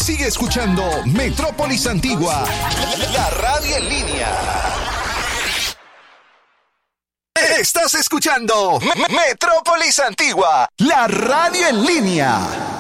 Sigue escuchando Metrópolis Antigua, la radio en línea. Estás escuchando Metrópolis Antigua, la radio en línea.